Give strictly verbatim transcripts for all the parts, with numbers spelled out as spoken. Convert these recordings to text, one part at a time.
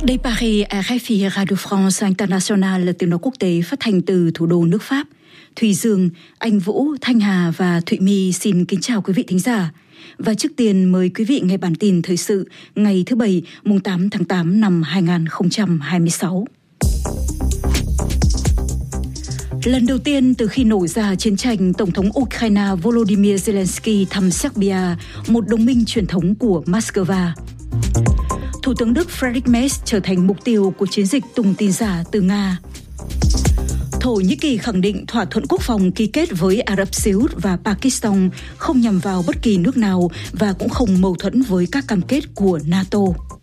Đây Paris, rờ ép i Radio France International là tiếng nói quốc tế phát thanh từ thủ đô nước Pháp. Thùy Dương, Anh Vũ, Thanh Hà và Thụy My xin kính chào quý vị thính giả. Và trước tiên mời quý vị nghe bản tin thời sự ngày thứ Bảy, mùng tám tháng tám năm hai nghìn không trăm hai mươi sáu. Lần đầu tiên từ khi nổ ra chiến tranh, Tổng thống Ukraine Volodymyr Zelensky thăm Serbia, một đồng minh truyền thống của Moscow. Thủ tướng Đức Friedrich Merz trở thành mục tiêu của chiến dịch tung tin giả từ Nga. Thổ Nhĩ Kỳ khẳng định thỏa thuận quốc phòng ký kết với Ả Rập Xê Út và Pakistan không nhằm vào bất kỳ nước nào và cũng không mâu thuẫn với các cam kết của NATO.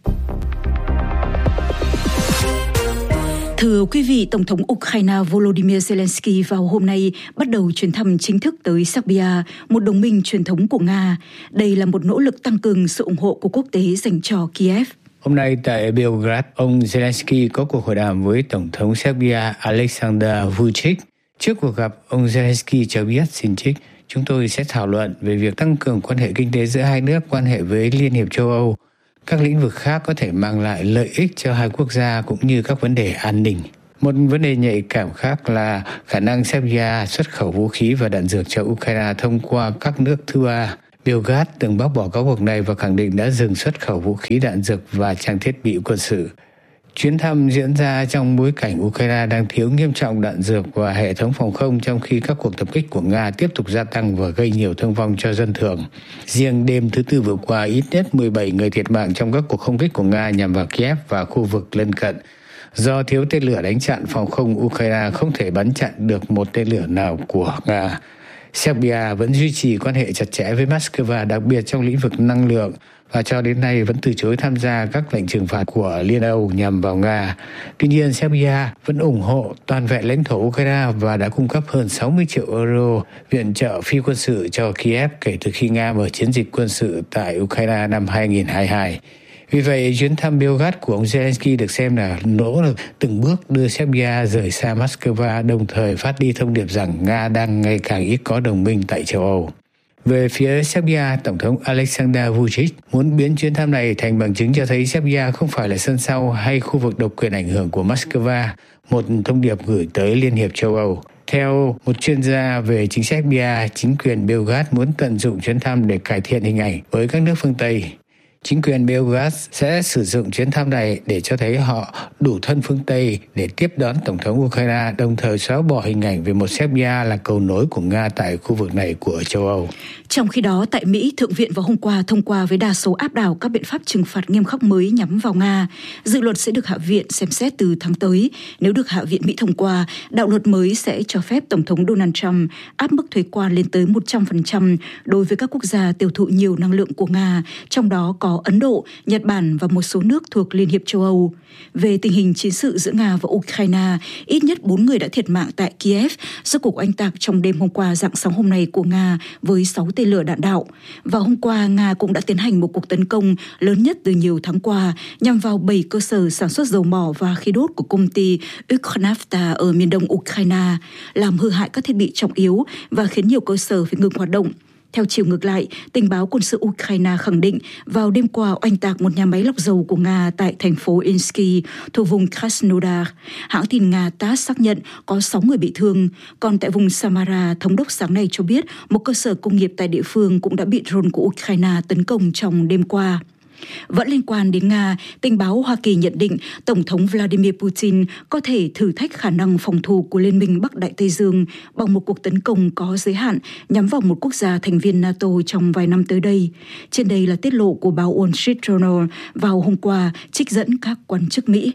Thưa quý vị, Tổng thống Ukraine Volodymyr Zelensky vào hôm nay bắt đầu chuyến thăm chính thức tới Serbia, một đồng minh truyền thống của Nga. Đây là một nỗ lực tăng cường sự ủng hộ của quốc tế dành cho Kiev. Hôm nay tại Belgrade, ông Zelensky có cuộc hội đàm với Tổng thống Serbia Aleksandar Vučić. Trước cuộc gặp, ông Zelensky cho biết, xin trích, chúng tôi sẽ thảo luận về việc tăng cường quan hệ kinh tế giữa hai nước, quan hệ với Liên hiệp châu Âu, các lĩnh vực khác có thể mang lại lợi ích cho hai quốc gia cũng như các vấn đề an ninh. Một vấn đề nhạy cảm khác là khả năng Serbia xuất khẩu vũ khí và đạn dược cho Ukraine thông qua các nước thứ ba. Belgrade từng bác bỏ cáo buộc này và khẳng định đã dừng xuất khẩu vũ khí, đạn dược và trang thiết bị quân sự. Chuyến thăm diễn ra trong bối cảnh Ukraine đang thiếu nghiêm trọng đạn dược và hệ thống phòng không, trong khi các cuộc tập kích của Nga tiếp tục gia tăng và gây nhiều thương vong cho dân thường. Riêng đêm thứ Tư vừa qua, ít nhất mười bảy người thiệt mạng trong các cuộc không kích của Nga nhằm vào Kiev và khu vực lân cận. Do thiếu tên lửa đánh chặn, phòng không Ukraine không thể bắn chặn được một tên lửa nào của Nga. Serbia vẫn duy trì quan hệ chặt chẽ với Moscow, đặc biệt trong lĩnh vực năng lượng, và cho đến nay vẫn từ chối tham gia các lệnh trừng phạt của Liên Âu nhằm vào Nga. Tuy nhiên, Serbia vẫn ủng hộ toàn vẹn lãnh thổ Ukraine và đã cung cấp hơn sáu mươi triệu euro viện trợ phi quân sự cho Kiev kể từ khi Nga mở chiến dịch quân sự tại Ukraine năm hai nghìn không trăm hai mươi hai. Vì vậy, chuyến thăm Belgrade của ông Zelensky được xem là nỗ lực từng bước đưa Serbia rời xa Moscow, đồng thời phát đi thông điệp rằng Nga đang ngày càng ít có đồng minh tại châu Âu. Về phía Serbia, Tổng thống Aleksandar Vučić muốn biến chuyến thăm này thành bằng chứng cho thấy Serbia không phải là sân sau hay khu vực độc quyền ảnh hưởng của Moscow, một thông điệp gửi tới Liên hiệp châu Âu. Theo một chuyên gia về chính sách Serbia, chính quyền Belgrade muốn tận dụng chuyến thăm để cải thiện hình ảnh với các nước phương Tây. Chính quyền Belgrade sẽ sử dụng chuyến thăm này để cho thấy họ đủ thân phương Tây để tiếp đón Tổng thống Ukraine, đồng thời xóa bỏ hình ảnh về một Serbia là cầu nối của Nga tại khu vực này của châu Âu. Trong khi đó, tại Mỹ, Thượng viện vào hôm qua thông qua với đa số áp đảo các biện pháp trừng phạt nghiêm khắc mới nhắm vào Nga. Dự luật sẽ được Hạ viện xem xét từ tháng tới. Nếu được Hạ viện Mỹ thông qua, đạo luật mới sẽ cho phép Tổng thống Donald Trump áp mức thuế quan lên tới một trăm phần trăm đối với các quốc gia tiêu thụ nhiều năng lượng của Nga, trong đó có Ấn Độ, Nhật Bản và một số nước thuộc Liên hiệp châu Âu. Về tình hình chiến sự giữa Nga và Ukraine, ít nhất bốn người đã thiệt mạng tại Kiev do cuộc oanh tạc trong đêm hôm qua rạng sáng hôm nay của Nga với sáu tên lửa đạn đạo. Và hôm qua, Nga cũng đã tiến hành một cuộc tấn công lớn nhất từ nhiều tháng qua nhằm vào bảy cơ sở sản xuất dầu mỏ và khí đốt của công ty Ukhnafta ở miền đông Ukraine, làm hư hại các thiết bị trọng yếu và khiến nhiều cơ sở phải ngừng hoạt động. Theo chiều ngược lại, tình báo quân sự Ukraine khẳng định vào đêm qua oanh tạc một nhà máy lọc dầu của Nga tại thành phố Insky thuộc vùng Krasnodar. Hãng tin Nga tát xác nhận có sáu người bị thương. Còn tại vùng Samara, thống đốc sáng nay cho biết một cơ sở công nghiệp tại địa phương cũng đã bị drone của Ukraine tấn công trong đêm qua. Vẫn liên quan đến Nga, tình báo Hoa Kỳ nhận định Tổng thống Vladimir Putin có thể thử thách khả năng phòng thủ của Liên minh Bắc Đại Tây Dương bằng một cuộc tấn công có giới hạn nhắm vào một quốc gia thành viên NATO trong vài năm tới đây. Trên đây là tiết lộ của báo Wall Street Journal vào hôm qua, trích dẫn các quan chức Mỹ.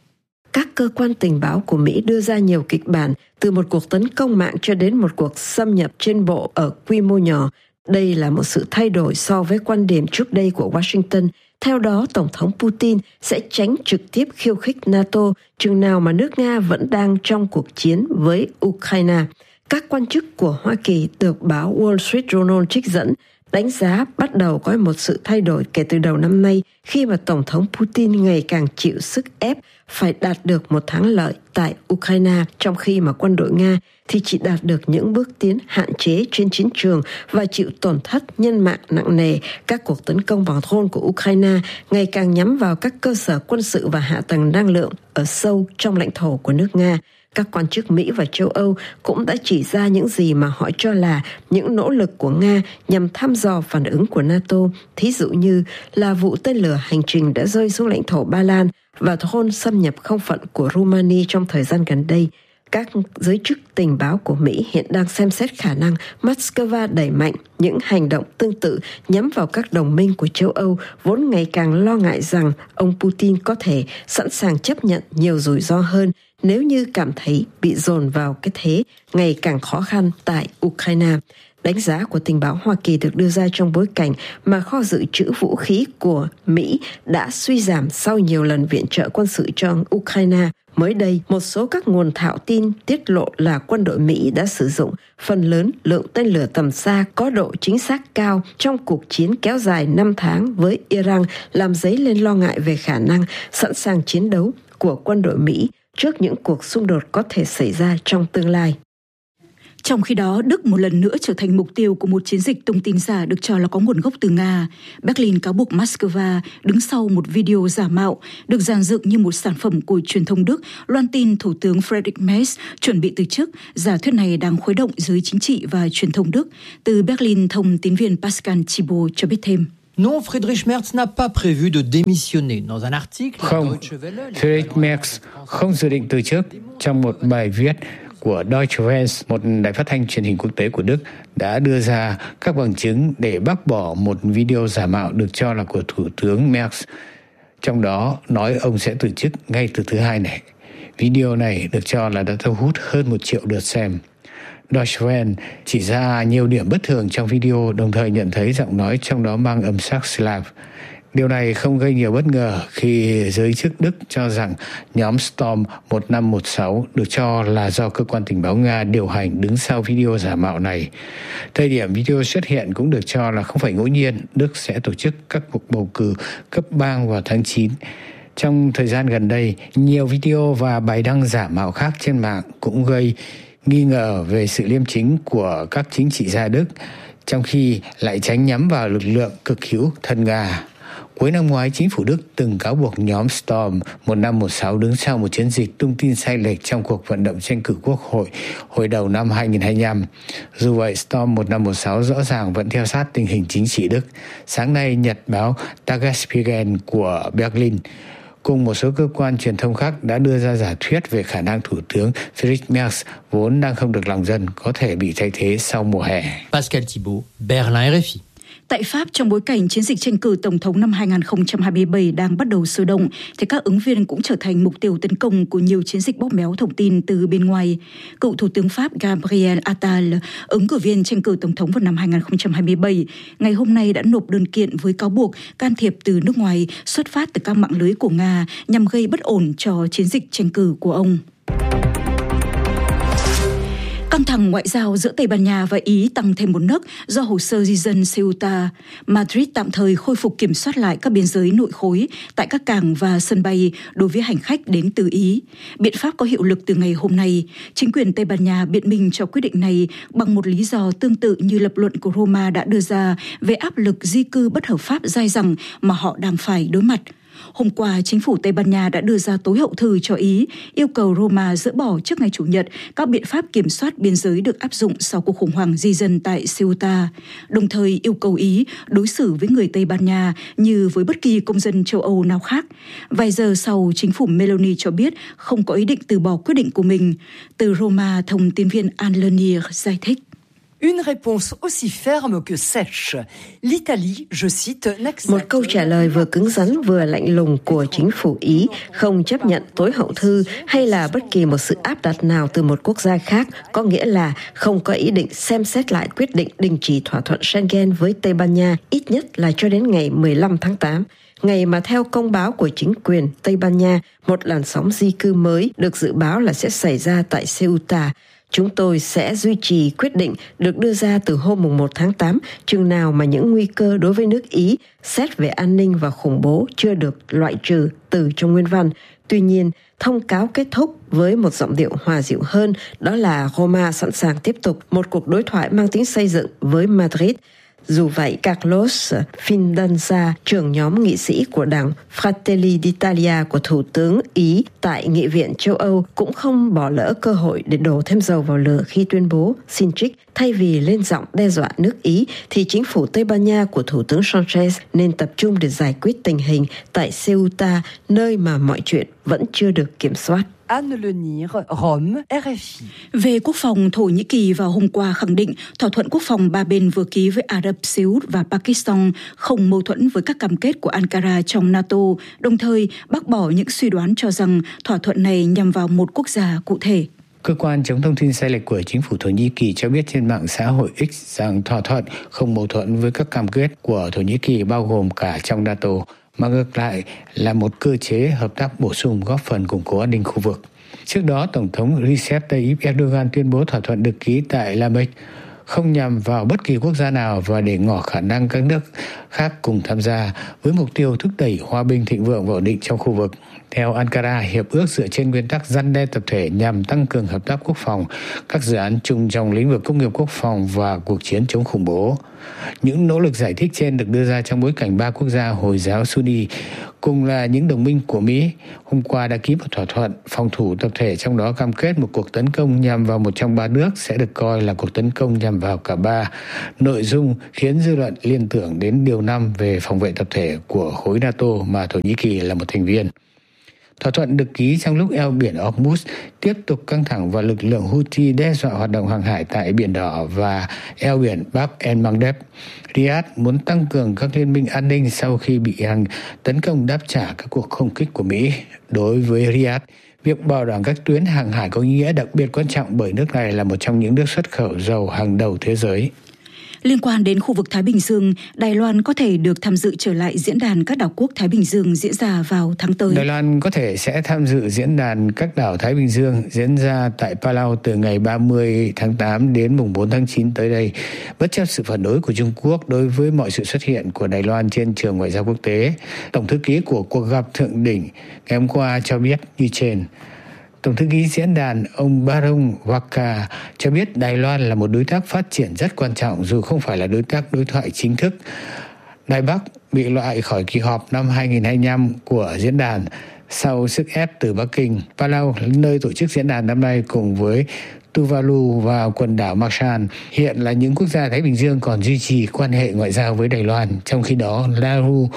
Các cơ quan tình báo của Mỹ đưa ra nhiều kịch bản, từ một cuộc tấn công mạng cho đến một cuộc xâm nhập trên bộ ở quy mô nhỏ. Đây là một sự thay đổi so với quan điểm trước đây của Washington. Theo đó, Tổng thống Putin sẽ tránh trực tiếp khiêu khích NATO chừng nào mà nước Nga vẫn đang trong cuộc chiến với Ukraine. Các quan chức của Hoa Kỳ được báo Wall Street Journal trích dẫn đánh giá bắt đầu có một sự thay đổi kể từ đầu năm nay khi mà Tổng thống Putin ngày càng chịu sức ép phải đạt được một thắng lợi tại Ukraine, trong khi mà quân đội Nga thì chỉ đạt được những bước tiến hạn chế trên chiến trường và chịu tổn thất nhân mạng nặng nề. Các cuộc tấn công bằng drone của Ukraine ngày càng nhắm vào các cơ sở quân sự và hạ tầng năng lượng ở sâu trong lãnh thổ của nước Nga. Các quan chức Mỹ và châu Âu cũng đã chỉ ra những gì mà họ cho là những nỗ lực của Nga nhằm thăm dò phản ứng của NATO, thí dụ như là vụ tên lửa hành trình đã rơi xuống lãnh thổ Ba Lan và drone xâm nhập không phận của Romania trong thời gian gần đây. Các giới chức tình báo của Mỹ hiện đang xem xét khả năng Moscow đẩy mạnh những hành động tương tự nhắm vào các đồng minh của châu Âu, vốn ngày càng lo ngại rằng ông Putin có thể sẵn sàng chấp nhận nhiều rủi ro hơn nếu như cảm thấy bị dồn vào cái thế ngày càng khó khăn tại Ukraine. Đánh giá của tình báo Hoa Kỳ được đưa ra trong bối cảnh mà kho dự trữ vũ khí của Mỹ đã suy giảm sau nhiều lần viện trợ quân sự cho Ukraine. Mới đây, một số các nguồn thạo tin tiết lộ là quân đội Mỹ đã sử dụng phần lớn lượng tên lửa tầm xa có độ chính xác cao trong cuộc chiến kéo dài năm tháng với Iran, làm dấy lên lo ngại về khả năng sẵn sàng chiến đấu của quân đội Mỹ trước những cuộc xung đột có thể xảy ra trong tương lai. Trong khi đó, Đức một lần nữa trở thành mục tiêu của một chiến dịch tung tin giả được cho là có nguồn gốc từ Nga. Berlin cáo buộc Moscow đứng sau một video giả mạo được dàn dựng như một sản phẩm của truyền thông Đức, loan tin Thủ tướng Friedrich Merz chuẩn bị từ chức. Giả thuyết này đang khuấy động giới chính trị và truyền thông Đức. Từ Berlin, thông tín viên Pascal Thibault cho biết thêm. Non, Friedrich Merz n'a pas prévu de démissionner. Dans un article, Không, Friedrich Merz không dự định từ chức. Trong một bài viết của Deutsche Welle, một đài phát thanh truyền hình quốc tế của Đức đã đưa ra các bằng chứng để bác bỏ một video giả mạo được cho là của Thủ tướng Merz. Trong đó nói ông sẽ từ chức ngay từ thứ Hai này. Video này được cho là đã thu hút hơn một triệu lượt xem. Deutsche Welle chỉ ra nhiều điểm bất thường trong video, đồng thời nhận thấy giọng nói trong đó mang âm sắc Slav. Điều này không gây nhiều bất ngờ khi giới chức Đức cho rằng nhóm Storm một năm một sáu được cho là do cơ quan tình báo Nga điều hành đứng sau video giả mạo này. Thời điểm video xuất hiện cũng được cho là không phải ngẫu nhiên, Đức sẽ tổ chức các cuộc bầu cử cấp bang vào tháng chín. Trong thời gian gần đây, nhiều video và bài đăng giả mạo khác trên mạng cũng gây nghi ngờ về sự liêm chính của các chính trị gia Đức, trong khi lại tránh nhắm vào lực lượng cực hữu thân Nga. Cuối năm ngoái, chính phủ Đức từng cáo buộc nhóm Storm một năm một sáu đứng sau một chiến dịch tung tin sai lệch trong cuộc vận động tranh cử quốc hội hồi đầu năm hai nghìn không trăm hai mươi lăm. Dù vậy, Storm một năm một sáu rõ ràng vẫn theo sát tình hình chính trị Đức. Sáng nay, nhật báo Tagesspiegel của Berlin cùng một số cơ quan truyền thông khác đã đưa ra giả thuyết về khả năng Thủ tướng Friedrich Merz, vốn đang không được lòng dân, có thể bị thay thế sau mùa hè. Pascal Thibault, Berlin R F I. Tại Pháp, trong bối cảnh chiến dịch tranh cử tổng thống năm hai nghìn không trăm hai mươi bảy đang bắt đầu sôi động, thì các ứng viên cũng trở thành mục tiêu tấn công của nhiều chiến dịch bóp méo thông tin từ bên ngoài. Cựu Thủ tướng Pháp Gabriel Attal, ứng cử viên tranh cử tổng thống vào năm hai nghìn không trăm hai mươi bảy, ngày hôm nay đã nộp đơn kiện với cáo buộc can thiệp từ nước ngoài xuất phát từ các mạng lưới của Nga nhằm gây bất ổn cho chiến dịch tranh cử của ông. Căng thẳng ngoại giao giữa Tây Ban Nha và Ý tăng thêm một nấc do hồ sơ di dân Ceuta. Madrid tạm thời khôi phục kiểm soát lại các biên giới nội khối tại các cảng và sân bay đối với hành khách đến từ Ý. Biện pháp có hiệu lực từ ngày hôm nay. Chính quyền Tây Ban Nha biện minh cho quyết định này bằng một lý do tương tự như lập luận của Roma đã đưa ra về áp lực di cư bất hợp pháp dai dẳng mà họ đang phải đối mặt. Hôm qua, chính phủ Tây Ban Nha đã đưa ra tối hậu thư cho Ý, yêu cầu Roma dỡ bỏ trước ngày Chủ nhật các biện pháp kiểm soát biên giới được áp dụng sau cuộc khủng hoảng di dân tại Ceuta, đồng thời yêu cầu Ý đối xử với người Tây Ban Nha như với bất kỳ công dân châu Âu nào khác. Vài giờ sau, chính phủ Meloni cho biết không có ý định từ bỏ quyết định của mình. Từ Roma, thông tin viên Anne Lenier giải thích. Une réponse aussi ferme que sèche. L'Italie, je cite, Một câu trả lời vừa cứng rắn vừa lạnh lùng của chính phủ Ý không chấp nhận tối hậu thư hay là bất kỳ một sự áp đặt nào từ một quốc gia khác, có nghĩa là không có ý định xem xét lại quyết định đình chỉ thỏa thuận Schengen với Tây Ban Nha, ít nhất là cho đến ngày mười lăm tháng tám. Ngày mà theo công báo của chính quyền Tây Ban Nha, một làn sóng di cư mới được dự báo là sẽ xảy ra tại Ceuta. Chúng tôi sẽ duy trì quyết định được đưa ra từ hôm mùng một tháng tám, chừng nào mà những nguy cơ đối với nước Ý xét về an ninh và khủng bố chưa được loại trừ từ trong nguyên văn. Tuy nhiên, thông cáo kết thúc với một giọng điệu hòa dịu hơn, đó là Roma sẵn sàng tiếp tục một cuộc đối thoại mang tính xây dựng với Madrid. Dù vậy, Carlos Fidanza, trưởng nhóm nghị sĩ của đảng Fratelli d'Italia của Thủ tướng Ý tại Nghị viện châu Âu, cũng không bỏ lỡ cơ hội để đổ thêm dầu vào lửa khi tuyên bố xin trích. Thay vì lên giọng đe dọa nước Ý, thì chính phủ Tây Ban Nha của Thủ tướng Sanchez nên tập trung để giải quyết tình hình tại Ceuta, nơi mà mọi chuyện vẫn chưa được kiểm soát. Anne Lenir, Rome, R F I. Về quốc phòng, Thổ Nhĩ Kỳ vào hôm qua khẳng định thỏa thuận quốc phòng ba bên vừa ký với Ả Rập Xê Út và Pakistan không mâu thuẫn với các cam kết của Ankara trong NATO, đồng thời bác bỏ những suy đoán cho rằng thỏa thuận này nhằm vào một quốc gia cụ thể. Cơ quan chống thông tin sai lệch của chính phủ Thổ Nhĩ Kỳ cho biết trên mạng xã hội X rằng thỏa thuận không mâu thuẫn với các cam kết của Thổ Nhĩ Kỳ bao gồm cả trong NATO, mà ngược lại là một cơ chế hợp tác bổ sung góp phần củng cố an ninh khu vực. Trước đó, Tổng thống Recep Tayyip Erdogan tuyên bố thỏa thuận được ký tại La Mecque không nhằm vào bất kỳ quốc gia nào và để ngỏ khả năng các nước khác cùng tham gia với mục tiêu thúc đẩy hòa bình, thịnh vượng và ổn định trong khu vực. Theo Ankara, hiệp ước dựa trên nguyên tắc răn đe tập thể nhằm tăng cường hợp tác quốc phòng, các dự án chung trong lĩnh vực công nghiệp quốc phòng và cuộc chiến chống khủng bố. Những nỗ lực giải thích trên được đưa ra trong bối cảnh ba quốc gia Hồi giáo Sunni cùng là những đồng minh của Mỹ hôm qua đã ký một thỏa thuận phòng thủ tập thể, trong đó cam kết một cuộc tấn công nhằm vào một trong ba nước sẽ được coi là cuộc tấn công nhằm vào cả ba. Nội dung khiến dư luận liên tưởng đến Điều năm về phòng vệ tập thể của khối NATO mà Thổ Nhĩ Kỳ là một thành viên. Thỏa thuận được ký trong lúc eo biển Hormuz tiếp tục căng thẳng và lực lượng Houthi đe dọa hoạt động hàng hải tại Biển Đỏ và eo biển Bab el-Mandeb. Riyadh muốn tăng cường các liên minh an ninh sau khi bị Iran tấn công đáp trả các cuộc không kích của Mỹ. Đối với Riyadh, việc bảo đảm các tuyến hàng hải có ý nghĩa đặc biệt quan trọng bởi nước này là một trong những nước xuất khẩu dầu hàng đầu thế giới. Liên quan đến khu vực Thái Bình Dương, Đài Loan có thể được tham dự trở lại diễn đàn các đảo quốc Thái Bình Dương diễn ra vào tháng tới. Đài Loan có thể sẽ tham dự diễn đàn các đảo Thái Bình Dương diễn ra tại Palau từ ngày ba mươi tháng tám đến mùng bốn tháng chín tới đây, bất chấp sự phản đối của Trung Quốc đối với mọi sự xuất hiện của Đài Loan trên trường ngoại giao quốc tế. Tổng thư ký của cuộc gặp thượng đỉnh ngày hôm qua cho biết như trên. Tổng thư ký diễn đàn ông Barong Waka cho biết Đài Loan là một đối tác phát triển rất quan trọng dù không phải là đối tác đối thoại chính thức. Đài Bắc bị loại khỏi kỳ họp năm hai nghìn không trăm hai mươi lăm của diễn đàn sau sức ép từ Bắc Kinh. Palau, nơi tổ chức diễn đàn năm nay cùng với Tuvalu và quần đảo Marshall, hiện là những quốc gia Thái Bình Dương còn duy trì quan hệ ngoại giao với Đài Loan. Trong khi đó, Nauru,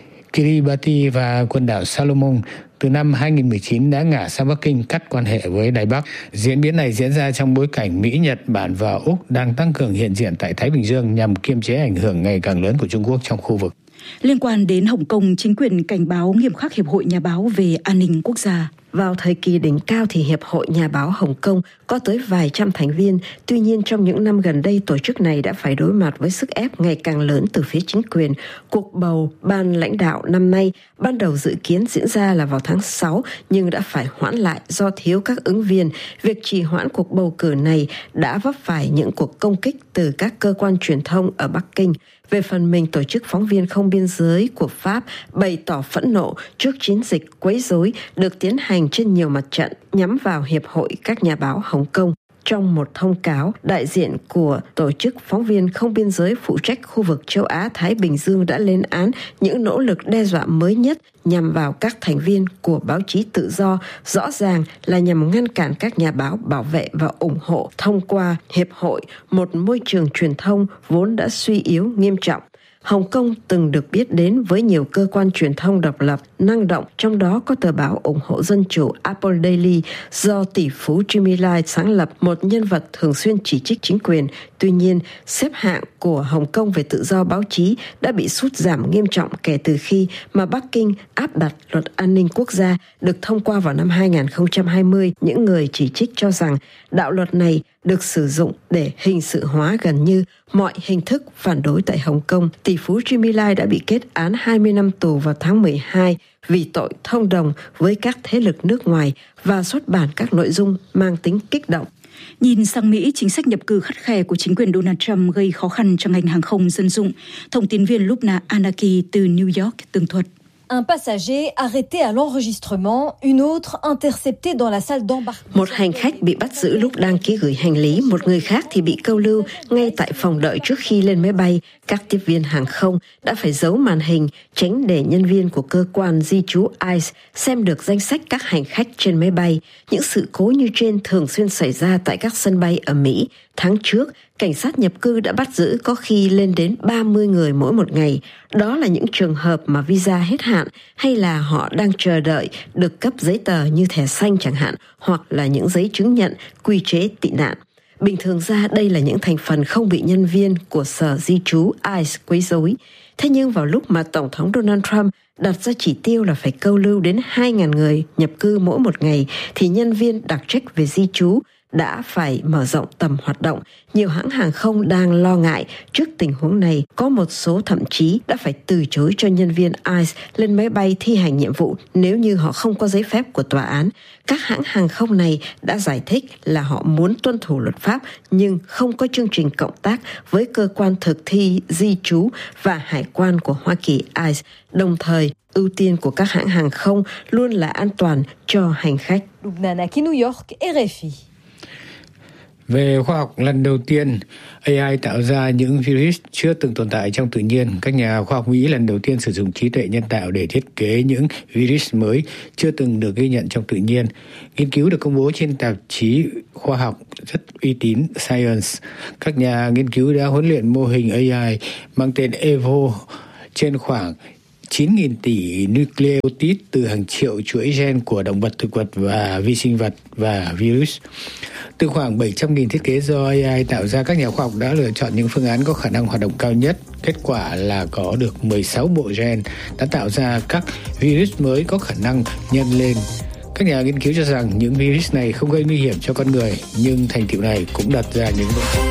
Kiribati và quần đảo Salomon từ năm hai nghìn không trăm mười chín đã ngả sang Bắc Kinh cắt quan hệ với Đài Bắc. Diễn biến này diễn ra trong bối cảnh Mỹ, Nhật Bản và Úc đang tăng cường hiện diện tại Thái Bình Dương nhằm kiềm chế ảnh hưởng ngày càng lớn của Trung Quốc trong khu vực. Liên quan đến Hồng Kông, chính quyền cảnh báo nghiêm khắc Hiệp hội Nhà báo về an ninh quốc gia. Vào thời kỳ đỉnh cao thì Hiệp hội Nhà báo Hồng Kông có tới vài trăm thành viên. Tuy nhiên, trong những năm gần đây, tổ chức này đã phải đối mặt với sức ép ngày càng lớn từ phía chính quyền. Cuộc bầu ban lãnh đạo năm nay ban đầu dự kiến diễn ra là vào tháng sáu, nhưng đã phải hoãn lại do thiếu các ứng viên. Việc trì hoãn cuộc bầu cử này đã vấp phải những cuộc công kích từ các cơ quan truyền thông ở Bắc Kinh. Về phần mình, tổ chức Phóng viên Không Biên Giới của Pháp bày tỏ phẫn nộ trước chiến dịch quấy rối được tiến hành trên nhiều mặt trận nhắm vào Hiệp hội các nhà báo Hồng Kông. Trong một thông cáo, đại diện của tổ chức Phóng viên Không Biên Giới phụ trách khu vực châu Á-Thái Bình Dương đã lên án những nỗ lực đe dọa mới nhất nhằm vào các thành viên của báo chí tự do, rõ ràng là nhằm ngăn cản các nhà báo bảo vệ và ủng hộ thông qua Hiệp hội, một môi trường truyền thông vốn đã suy yếu nghiêm trọng. Hồng Kông từng được biết đến với nhiều cơ quan truyền thông độc lập, năng động, trong đó có tờ báo ủng hộ dân chủ Apple Daily do tỷ phú Jimmy Lai sáng lập, một nhân vật thường xuyên chỉ trích chính quyền. Tuy nhiên, xếp hạng của Hồng Kông về tự do báo chí đã bị sút giảm nghiêm trọng kể từ khi mà Bắc Kinh áp đặt luật an ninh quốc gia được thông qua vào năm hai nghìn không trăm hai mươi. Những người chỉ trích cho rằng đạo luật này được sử dụng để hình sự hóa gần như mọi hình thức phản đối tại Hồng Kông. Tỷ phú Jimmy Lai đã bị kết án hai mươi năm tù vào tháng mười hai vì tội thông đồng với các thế lực nước ngoài và xuất bản các nội dung mang tính kích động. Nhìn sang Mỹ, chính sách nhập cư khắt khe của chính quyền Donald Trump gây khó khăn cho ngành hàng không dân dụng. Thông tin viên Lubna Anaki từ New York tường thuật. Un passager arrêté à l'enregistrement, une autre interceptée dans la salle d'embarquement. Một hành khách bị bắt giữ lúc đăng ký gửi hành lý, một người khác thì bị câu lưu ngay tại phòng đợi trước khi lên máy bay. Các tiếp viên hàng không đã phải giấu màn hình, tránh để nhân viên của cơ quan di trú i xê xem được danh sách các hành khách trên máy bay. Những sự cố như trên thường xuyên xảy ra tại các sân bay ở Mỹ. Tháng trước, cảnh sát nhập cư đã bắt giữ có khi lên đến ba mươi người mỗi một ngày. Đó là những trường hợp mà visa hết hạn hay là họ đang chờ đợi được cấp giấy tờ như thẻ xanh chẳng hạn, hoặc là những giấy chứng nhận quy chế tị nạn. Bình thường ra đây là những thành phần không bị nhân viên của Sở Di trú i xê quấy rối. Thế nhưng vào lúc mà Tổng thống Donald Trump đặt ra chỉ tiêu là phải câu lưu đến hai nghìn người nhập cư mỗi một ngày, thì nhân viên đặc trách về di trú đã phải mở rộng tầm hoạt động. Nhiều hãng hàng không đang lo ngại trước tình huống này, có một số thậm chí đã phải từ chối cho nhân viên i xê lên máy bay thi hành nhiệm vụ nếu như họ không có giấy phép của tòa án. Các hãng hàng không này đã giải thích là họ muốn tuân thủ luật pháp nhưng không có chương trình cộng tác với cơ quan thực thi di trú và hải quan của Hoa Kỳ i xê. Đồng thời, ưu tiên của các hãng hàng không luôn là an toàn cho hành khách. Lubna Anaki, New York, R F I. Về khoa học, lần đầu tiên a i tạo ra những virus chưa từng tồn tại trong tự nhiên. Các nhà khoa học Mỹ lần đầu tiên sử dụng trí tuệ nhân tạo để thiết kế những virus mới chưa từng được ghi nhận trong tự nhiên. Nghiên cứu được công bố trên tạp chí khoa học rất uy tín Science. Các nhà nghiên cứu đã huấn luyện mô hình a i mang tên Evo trên khoảng chín nghìn tỷ nucleotide từ hàng triệu chuỗi gen của động vật, thực vật và vi sinh vật và virus. Từ khoảng bảy trăm nghìn thiết kế do a i tạo ra, các nhà khoa học đã lựa chọn những phương án có khả năng hoạt động cao nhất. Kết quả là có được mười sáu bộ gen đã tạo ra các virus mới có khả năng nhân lên. Các nhà nghiên cứu cho rằng những virus này không gây nguy hiểm cho con người, nhưng thành tựu này cũng đặt ra những vấn đề.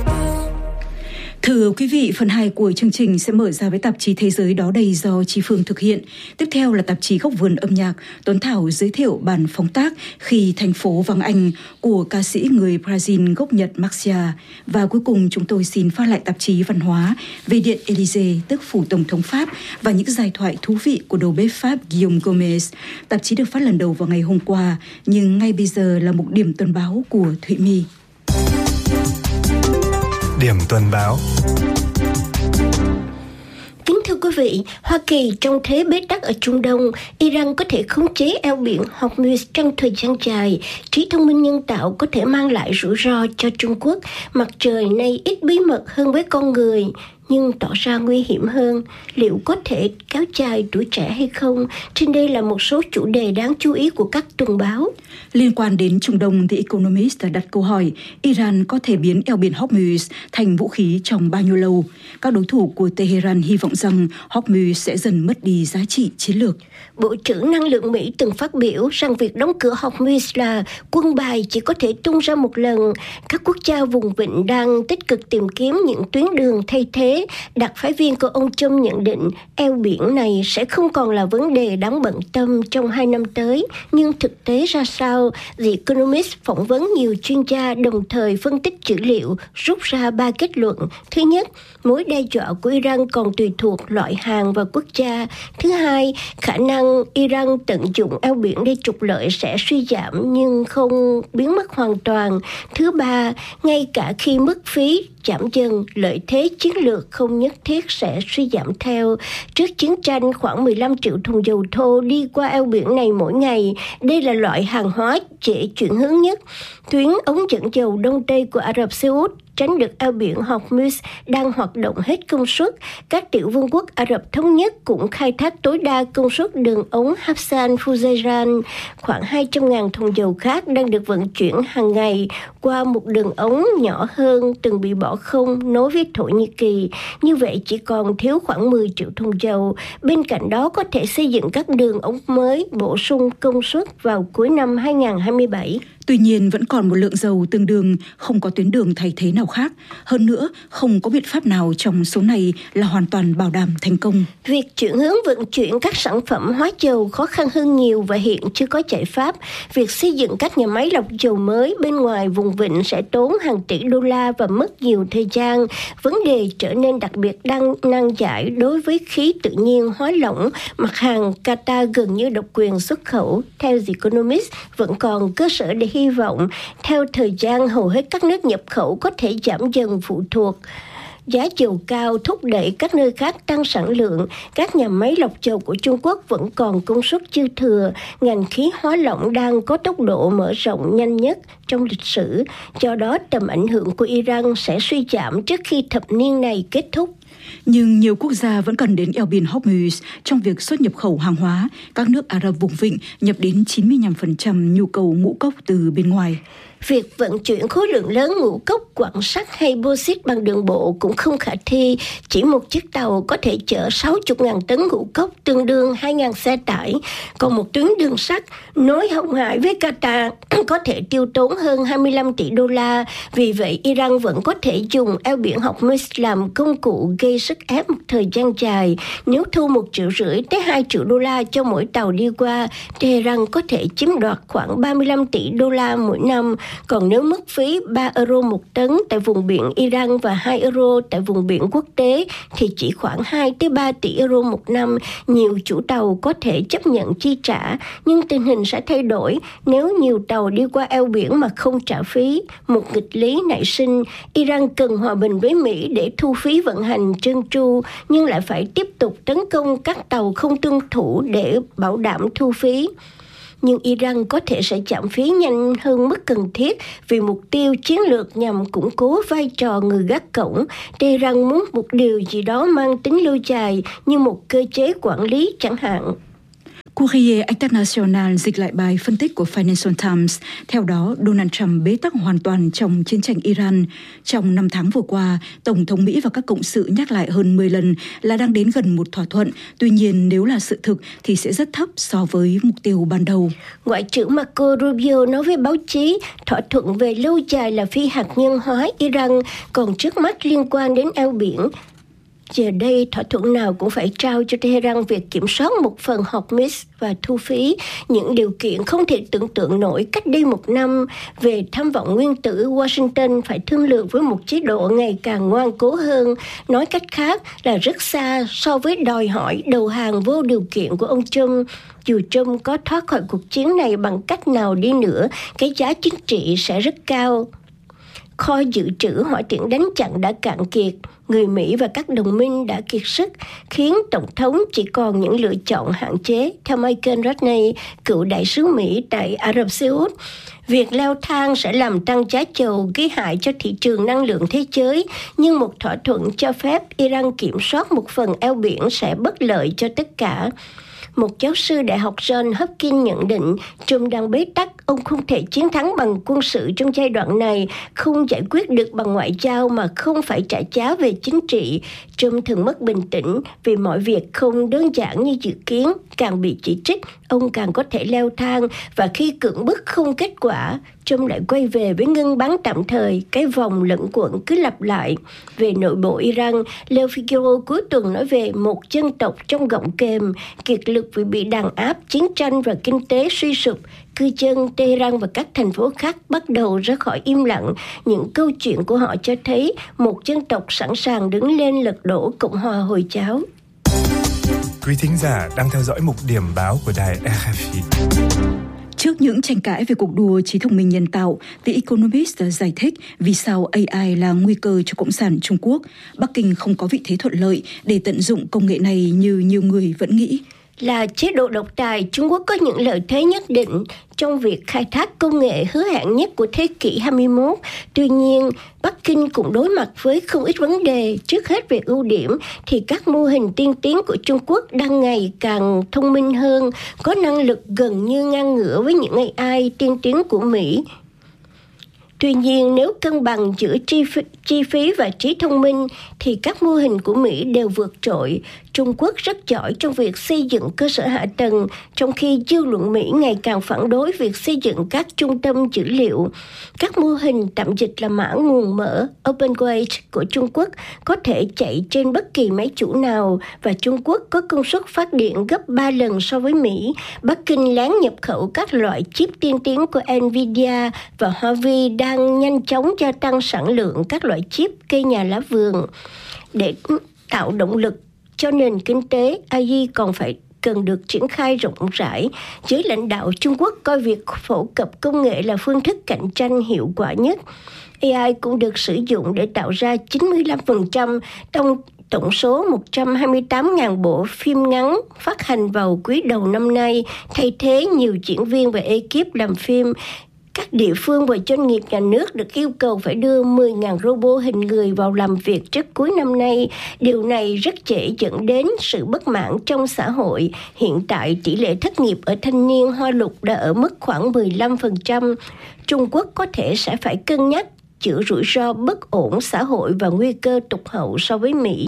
Thưa quý vị, phần hai của chương trình sẽ mở ra với tạp chí Thế giới đó đây do Chi Phương thực hiện. Tiếp theo là tạp chí Góc vườn âm nhạc. Tuấn Thảo giới thiệu bản phóng tác Khi thành phố vắng anh của ca sĩ người Brazil gốc Nhật Maxia. Và cuối cùng chúng tôi xin phát lại tạp chí Văn hóa về Điện Élysée, tức phủ Tổng thống Pháp, và những giai thoại thú vị của đầu bếp Pháp Guillaume Gomez. Tạp chí được phát lần đầu vào ngày hôm qua, nhưng ngay bây giờ là một điểm tuần báo của Thụy My. Điểm tuần báo. Kính thưa quý vị, Hoa Kỳ trong thế bế tắc ở Trung Đông, Iran có thể khống chế eo biển Hormuz trong thời gian dài. Trí thông minh nhân tạo có thể mang lại rủi ro cho Trung Quốc. Mặt trời nay ít bí mật hơn với con người, nhưng tỏ ra nguy hiểm hơn. Liệu có thể kéo dài tuổi trẻ hay không? Trên đây là một số chủ đề đáng chú ý của các tuần báo. Liên quan đến Trung Đông, The Economist đã đặt câu hỏi Iran có thể biến eo biển Hormuz thành vũ khí trong bao nhiêu lâu? Các đối thủ của Tehran hy vọng rằng Hormuz sẽ dần mất đi giá trị chiến lược. Bộ trưởng Năng lượng Mỹ từng phát biểu rằng việc đóng cửa Hormuz là quân bài chỉ có thể tung ra một lần. Các quốc gia vùng vịnh đang tích cực tìm kiếm những tuyến đường thay thế. Đặc phái viên của ông Trump nhận định eo biển này sẽ không còn là vấn đề đáng bận tâm trong hai năm tới. Nhưng thực tế ra sao? The Economist phỏng vấn nhiều chuyên gia đồng thời phân tích dữ liệu, rút ra ba kết luận. Thứ nhất, mối đe dọa của Iran còn tùy thuộc loại hàng và quốc gia. Thứ hai, khả năng Iran tận dụng eo biển để trục lợi sẽ suy giảm nhưng không biến mất hoàn toàn. Thứ ba, ngay cả khi mức phí giảm dần, lợi thế chiến lược không nhất thiết sẽ suy giảm theo. Trước chiến tranh, khoảng mười lăm triệu thùng dầu thô đi qua eo biển này mỗi ngày. Đây là loại hàng hóa dễ chuyển hướng nhất. Tuyến ống dẫn dầu Đông Tây của Ả Rập Xê Út tránh được eo biển Hormuz đang hoạt động hết công suất. Các tiểu vương quốc Ả Rập Thống Nhất cũng khai thác tối đa công suất đường ống Hassan Fujairah. Khoảng hai trăm nghìn thùng dầu khác đang được vận chuyển hàng ngày qua một đường ống nhỏ hơn từng bị bỏ không nối với Thổ Nhĩ Kỳ. Như vậy chỉ còn thiếu khoảng mười triệu thùng dầu. Bên cạnh đó có thể xây dựng các đường ống mới bổ sung công suất vào cuối năm hai không hai bảy. Tuy nhiên vẫn còn một lượng dầu tương đương, không có tuyến đường thay thế nào khác. Hơn nữa, không có biện pháp nào trong số này là hoàn toàn bảo đảm thành công. Việc chuyển hướng vận chuyển các sản phẩm hóa dầu khó khăn hơn nhiều và hiện chưa có giải pháp. Việc xây dựng các nhà máy lọc dầu mới bên ngoài vùng vịnh sẽ tốn hàng tỷ đô la và mất nhiều thời gian. Vấn đề trở nên đặc biệt đang nan giải đối với khí tự nhiên hóa lỏng, mặt hàng Qatar gần như độc quyền xuất khẩu. Theo The Economist, vẫn còn cơ sở để hy vọng. Theo thời gian, hầu hết các nước nhập khẩu có thể giảm dần phụ thuộc. Giá dầu cao thúc đẩy các nơi khác tăng sản lượng. Các nhà máy lọc dầu của Trung Quốc vẫn còn công suất dư thừa. Ngành khí hóa lỏng đang có tốc độ mở rộng nhanh nhất trong lịch sử. Do đó, tầm ảnh hưởng của Iran sẽ suy giảm trước khi thập niên này kết thúc. Nhưng nhiều quốc gia vẫn cần đến eo biển Hormuz trong việc xuất nhập khẩu hàng hóa. Các nước Ả Rập vùng vịnh nhập đến chín mươi lăm phần trăm nhu cầu ngũ cốc từ bên ngoài. Việc vận chuyển khối lượng lớn ngũ cốc, quặng sắt hay bauxit bằng đường bộ cũng không khả thi. Chỉ một chiếc tàu có thể chở sáu mươi nghìn tấn ngũ cốc, tương đương hai nghìn xe tải. Còn một tuyến đường sắt nối Hồng Hải với Qatar có thể tiêu tốn hơn hai mươi lăm tỷ đô la. Vì vậy, Iran vẫn có thể dùng eo biển Hormuz làm công cụ gây sức ép một thời gian dài. Nếu thu một triệu rưỡi tới hai triệu đô la cho mỗi tàu đi qua, Tehran có thể chiếm đoạt khoảng ba mươi lăm tỷ đô la mỗi năm. Còn nếu mức phí ba euro một tấn tại vùng biển Iran và hai euro tại vùng biển quốc tế thì chỉ khoảng hai tới ba tỷ euro một năm, nhiều chủ tàu có thể chấp nhận chi trả, nhưng tình hình sẽ thay đổi nếu nhiều tàu đi qua eo biển mà không trả phí. Một nghịch lý nảy sinh, Iran cần hòa bình với Mỹ để thu phí vận hành trơn tru, nhưng lại phải tiếp tục tấn công các tàu không tuân thủ để bảo đảm thu phí. Nhưng Iran có thể sẽ giảm phí nhanh hơn mức cần thiết vì mục tiêu chiến lược nhằm củng cố vai trò người gác cổng. Tehran muốn một điều gì đó mang tính lâu dài như một cơ chế quản lý chẳng hạn. Courrier International dịch lại bài phân tích của Financial Times. Theo đó, Donald Trump bế tắc hoàn toàn trong chiến tranh Iran. Trong năm tháng vừa qua, Tổng thống Mỹ và các cộng sự nhắc lại hơn mười lần là đang đến gần một thỏa thuận. Tuy nhiên, nếu là sự thực thì sẽ rất thấp so với mục tiêu ban đầu. Ngoại trưởng Marco Rubio nói với báo chí, thỏa thuận về lâu dài là phi hạt nhân hóa Iran, còn trước mắt liên quan đến eo biển. Giờ đây, thỏa thuận nào cũng phải trao cho Tehran việc kiểm soát một phần Hormuz và thu phí, những điều kiện không thể tưởng tượng nổi cách đây một năm. Về tham vọng nguyên tử, Washington phải thương lượng với một chế độ ngày càng ngoan cố hơn, nói cách khác là rất xa so với đòi hỏi đầu hàng vô điều kiện của ông Trump. Dù Trump có thoát khỏi cuộc chiến này bằng cách nào đi nữa, cái giá chính trị sẽ rất cao. Kho dự trữ hỏa tiễn đánh chặn đã cạn kiệt, người Mỹ và các đồng minh đã kiệt sức, khiến Tổng thống chỉ còn những lựa chọn hạn chế. Theo Michael Rodney, cựu đại sứ Mỹ tại Ả Rập Xê Út, việc leo thang sẽ làm tăng giá dầu, gây hại cho thị trường năng lượng thế giới, nhưng một thỏa thuận cho phép Iran kiểm soát một phần eo biển sẽ bất lợi cho tất cả. Một giáo sư đại học John Hopkins nhận định Trump đang bế tắc, ông không thể chiến thắng bằng quân sự trong giai đoạn này, không giải quyết được bằng ngoại giao mà không phải trả giá về chính trị. Trump thường mất bình tĩnh vì mọi việc không đơn giản như dự kiến, càng bị chỉ trích, ông càng có thể leo thang, và khi cưỡng bức không kết quả, Trump lại quay về với ngưng bắn tạm thời, cái vòng lẫn quẩn cứ lặp lại. Về nội bộ Iran, Leo Figaro cuối tuần nói về một dân tộc trong gọng kềm, kiệt lực vì bị đàn áp, chiến tranh và kinh tế suy sụp. Cư dân Tehran và các thành phố khác bắt đầu ra khỏi im lặng. Những câu chuyện của họ cho thấy một dân tộc sẵn sàng đứng lên lật đổ Cộng hòa Hồi giáo. Quý thính giả đang theo dõi mục điểm báo của đài rờ ép i. Trước những tranh cãi về cuộc đua trí thông minh nhân tạo, The Economist giải thích vì sao a i là nguy cơ cho Cộng sản Trung Quốc. Bắc Kinh không có vị thế thuận lợi để tận dụng công nghệ này như nhiều người vẫn nghĩ. Là chế độ độc tài, Trung Quốc có những lợi thế nhất định trong việc khai thác công nghệ hứa hẹn nhất của thế kỷ hai mươi mốt. Tuy nhiên, Bắc Kinh cũng đối mặt với không ít vấn đề. Trước hết về ưu điểm thì các mô hình tiên tiến của Trung Quốc đang ngày càng thông minh hơn, có năng lực gần như ngang ngửa với những a i tiên tiến của Mỹ. Tuy nhiên, nếu cân bằng giữa chi phí, chi phí và trí thông minh thì các mô hình của Mỹ đều vượt trội. Trung Quốc rất giỏi trong việc xây dựng cơ sở hạ tầng, trong khi dư luận Mỹ ngày càng phản đối việc xây dựng các trung tâm dữ liệu. Các mô hình tạm dịch là mã nguồn mở OpenWage của Trung Quốc có thể chạy trên bất kỳ máy chủ nào, và Trung Quốc có công suất phát điện gấp ba lần so với Mỹ. Bắc Kinh lén nhập khẩu các loại chip tiên tiến của Nvidia, và Huawei đang nhanh chóng gia tăng sản lượng các loại chip cây nhà lá vườn. Để tạo động lực cho nền kinh tế, a i còn phải cần được triển khai rộng rãi. Giới lãnh đạo Trung Quốc coi việc phổ cập công nghệ là phương thức cạnh tranh hiệu quả nhất. a i cũng được sử dụng để tạo ra chín mươi lăm phần trăm trong tổng số một trăm hai mươi tám nghìn bộ phim ngắn phát hành vào quý đầu năm nay, thay thế nhiều diễn viên và ekip làm phim. Các địa phương và doanh nghiệp nhà nước được yêu cầu phải đưa mười nghìn robot hình người vào làm việc trước cuối năm nay. Điều này rất dễ dẫn đến sự bất mãn trong xã hội. Hiện tại, tỷ lệ thất nghiệp ở thanh niên Hoa Lục đã ở mức khoảng mười lăm phần trăm. Trung Quốc có thể sẽ phải cân nhắc chữa rủi ro bất ổn xã hội và nguy cơ tụt hậu so với Mỹ.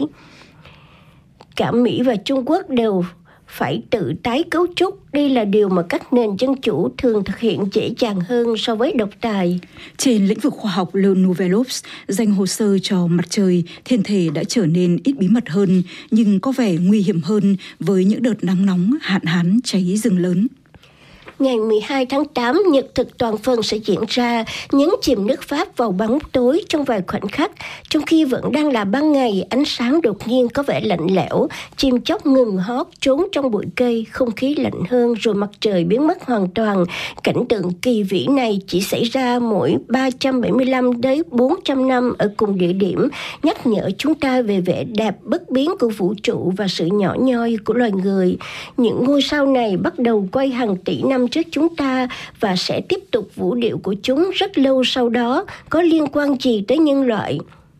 Cả Mỹ và Trung Quốc đều phải tự tái cấu trúc. Đây là điều mà các nền dân chủ thường thực hiện dễ dàng hơn so với độc tài. Trên lĩnh vực khoa học, Le Nouvel Obs dành hồ sơ cho mặt trời, thiên thể đã trở nên ít bí mật hơn, nhưng có vẻ nguy hiểm hơn với những đợt nắng nóng, hạn hán, cháy rừng lớn. Ngày mười hai tháng tám, nhật thực toàn phần sẽ diễn ra, nhấn chìm nước Pháp vào bóng tối trong vài khoảnh khắc. Trong khi vẫn đang là ban ngày, ánh sáng đột nhiên có vẻ lạnh lẽo, chim chóc ngừng hót trốn trong bụi cây, không khí lạnh hơn rồi mặt trời biến mất hoàn toàn. Cảnh tượng kỳ vĩ này chỉ xảy ra mỗi ba trăm bảy mươi lăm đến bốn trăm năm ở cùng địa điểm, nhắc nhở chúng ta về vẻ đẹp bất biến của vũ trụ và sự nhỏ nhoi của loài người. Những ngôi sao này bắt đầu quay hàng tỷ năm trước chúng ta và sẽ tiếp tục vũ điệu của chúng rất lâu sau đó. Có liên quan gì tới nhân loại?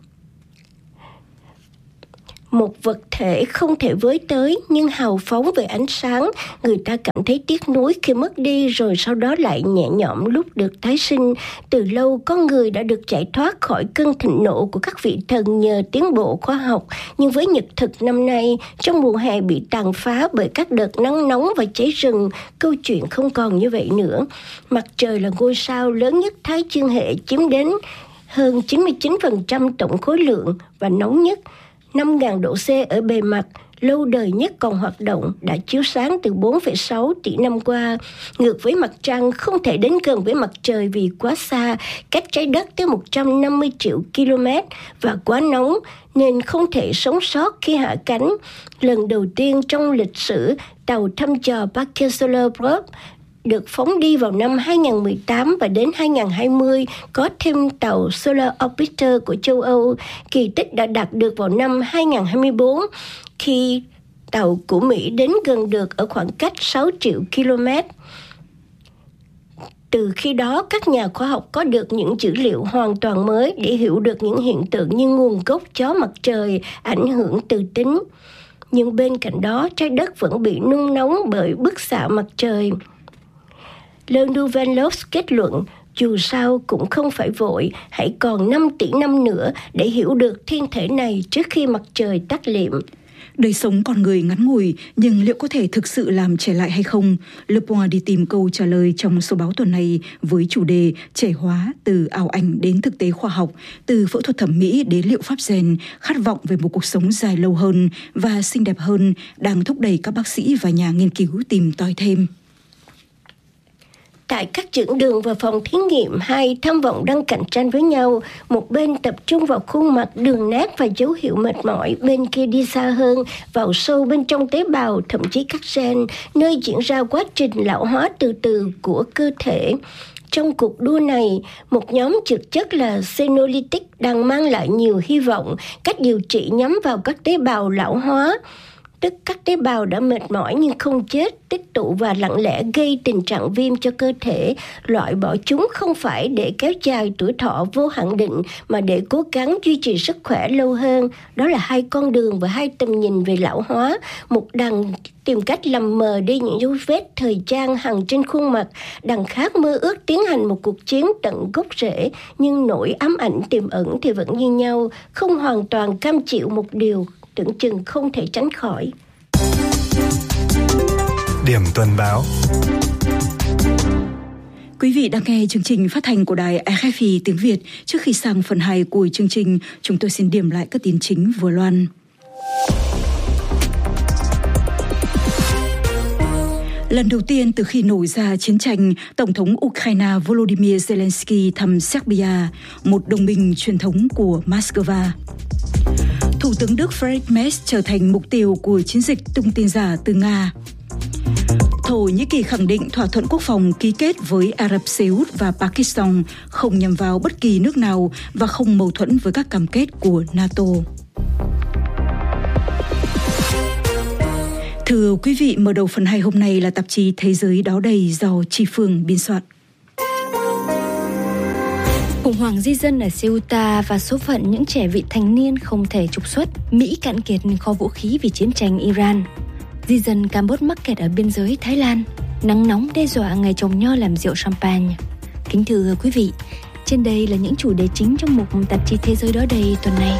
Một vật thể không thể với tới nhưng hào phóng về ánh sáng, người ta cảm thấy tiếc nuối khi mất đi, rồi sau đó lại nhẹ nhõm lúc được tái sinh. Từ lâu con người đã được giải thoát khỏi cơn thịnh nộ của các vị thần nhờ tiến bộ khoa học, nhưng với nhật thực năm nay, trong mùa hè bị tàn phá bởi các đợt nắng nóng và cháy rừng, câu chuyện không còn như vậy nữa. Mặt trời là ngôi sao lớn nhất Thái Dương hệ, chiếm đến hơn chín mươi chín phần trăm tổng khối lượng và nóng nhất, năm nghìn độ C ở bề mặt, lâu đời nhất còn hoạt động, đã chiếu sáng từ bốn phẩy sáu tỷ năm qua. Ngược với mặt trăng, không thể đến gần với mặt trời vì quá xa, cách trái đất tới một trăm năm mươi triệu ki lô mét, và quá nóng nên không thể sống sót khi hạ cánh. Lần đầu tiên trong lịch sử, tàu thăm dò Parker Solar Probe được phóng đi vào năm hai nghìn không trăm mười tám, và đến hai nghìn không trăm hai mươi có thêm tàu Solar Orbiter của châu Âu. Kỳ tích đã đạt được vào năm hai nghìn không trăm hai mươi bốn khi tàu của Mỹ đến gần được ở khoảng cách sáu triệu ki lô mét. Từ khi đó, các nhà khoa học có được những dữ liệu hoàn toàn mới để hiểu được những hiện tượng như nguồn gốc gió mặt trời, ảnh hưởng từ tính. Nhưng bên cạnh đó, trái đất vẫn bị nung nóng bởi bức xạ mặt trời. Le Nouvel Obs kết luận, dù sao cũng không phải vội, hãy còn năm tỷ năm nữa để hiểu được thiên thể này trước khi mặt trời tắt liệm. Đời sống con người ngắn ngủi, nhưng liệu có thể thực sự làm trẻ lại hay không? Le Point đi tìm câu trả lời trong số báo tuần này với chủ đề trẻ hóa từ ảo ảnh đến thực tế khoa học, từ phẫu thuật thẩm mỹ đến liệu pháp gen, khát vọng về một cuộc sống dài lâu hơn và xinh đẹp hơn đang thúc đẩy các bác sĩ và nhà nghiên cứu tìm tòi thêm. Tại các dưỡng đường và phòng thí nghiệm, hai tham vọng đang cạnh tranh với nhau. Một bên tập trung vào khuôn mặt đường nét và dấu hiệu mệt mỏi, bên kia đi xa hơn, vào sâu bên trong tế bào, thậm chí các gen, nơi diễn ra quá trình lão hóa từ từ của cơ thể. Trong cuộc đua này, một nhóm thực chất là Senolytic đang mang lại nhiều hy vọng. Cách điều trị nhắm vào các tế bào lão hóa, tức các tế bào đã mệt mỏi nhưng không chết, tích tụ và lặng lẽ gây tình trạng viêm cho cơ thể. Loại bỏ chúng không phải để kéo dài tuổi thọ vô hạn định, mà để cố gắng duy trì sức khỏe lâu hơn. Đó là hai con đường và hai tầm nhìn về lão hóa. Một đằng tìm cách làm mờ đi những dấu vết thời gian hằn trên khuôn mặt, đằng khác mơ ước tiến hành một cuộc chiến tận gốc rễ, nhưng nỗi ám ảnh tiềm ẩn thì vẫn như nhau, không hoàn toàn cam chịu một điều tưởng chừng không thể tránh khỏi. Điểm tuần báo. Quý vị đang nghe chương trình phát thanh của đài rờ ép i tiếng Việt. Trước khi sang phần hai của chương trình, chúng tôi xin điểm lại các tin chính vừa loan. Lần đầu tiên từ khi nổ ra chiến tranh, Tổng thống Ukraine Volodymyr Zelensky thăm Serbia, một đồng minh truyền thống của Moscow. Thủ tướng Đức Friedrich Merz trở thành mục tiêu của chiến dịch tung tin giả từ Nga. Thổ Nhĩ Kỳ khẳng định thỏa thuận quốc phòng ký kết với Ả Rập Xê Út và Pakistan không nhằm vào bất kỳ nước nào và không mâu thuẫn với các cam kết của NATO. Thưa quý vị, mở đầu phần hai hôm nay là tạp chí Thế giới đó đây do Chi Phương biên soạn. Khủng hoảng di dân ở Ceuta và số phận những trẻ vị thành niên không thể trục xuất. Mỹ cạn kiệt kho vũ khí vì chiến tranh Iran. Di dân Campuchia mắc kẹt ở biên giới Thái Lan. Nắng nóng đe dọa nghề trồng nho làm rượu champagne. Kính thưa quý vị, trên đây là những chủ đề chính trong mục tạp chí Thế giới đó đây tuần này.